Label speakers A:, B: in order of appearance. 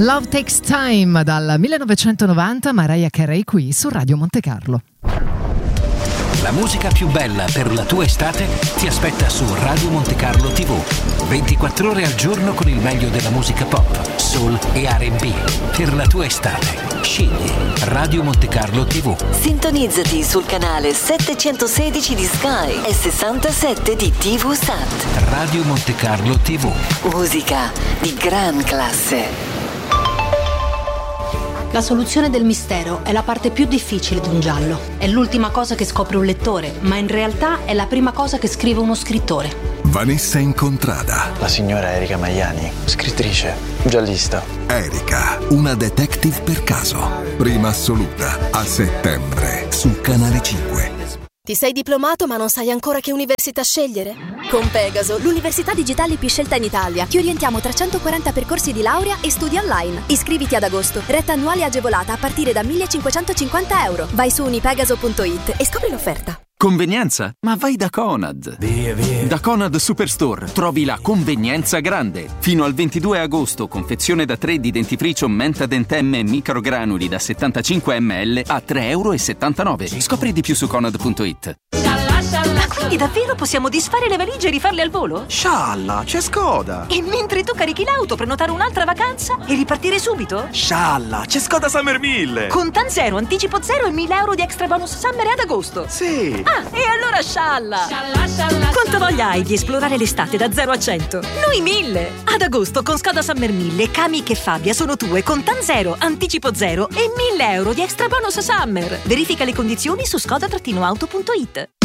A: Love Takes Time dal 1990, Mariah Carey qui su Radio Monte Carlo.
B: La musica più bella per la tua estate ti aspetta su Radio Monte Carlo TV. 24 ore al giorno con il meglio della musica pop, soul e R&B. Per la tua estate, scegli Radio Monte Carlo TV.
C: Sintonizzati sul canale 716 di Sky e 67 di TV Sat.
B: Radio Monte Carlo TV.
C: Musica di gran classe.
D: La soluzione del mistero è la parte più difficile di un giallo. È l'ultima cosa che scopre un lettore, ma in realtà è la prima cosa che scrive uno scrittore.
E: Vanessa Incontrada.
F: La signora Erika Maiani, scrittrice, giallista.
E: Erika, una detective per caso. Prima assoluta, a settembre, su Canale 5.
G: Ti sei diplomato ma non sai ancora che università scegliere? Con Pegaso, l'università digitale più scelta in Italia, ti orientiamo tra 140 percorsi di laurea e studi online. Iscriviti ad agosto, retta annuale agevolata a partire da €1.550. Vai su unipegaso.it e scopri l'offerta.
H: Convenienza? Ma vai da Conad. Da Conad Superstore trovi la convenienza grande. Fino al 22 agosto, confezione da 3 di dentifricio Menta Dentemme microgranuli da 75 ml a €3,79. Scopri di più su Conad.it.
I: Ma quindi davvero possiamo disfare le valigie e rifarle al volo?
J: Scialla, c'è Skoda!
I: E mentre tu carichi l'auto, prenotare un'altra vacanza e ripartire subito?
J: Scialla, c'è Skoda Summer 1000!
I: Contan zero, anticipo zero e €1.000 di extra bonus summer ad agosto.
J: Sì!
I: Ah, e allora scialla! Quanta voglia hai di esplorare l'estate da 0 a 100? Noi 1000! Ad agosto con Skoda Summer 1000, Kamiq e Fabia sono tue, Contan zero, anticipo zero e €1.000 di extra bonus summer. Verifica le condizioni su skoda-auto.it.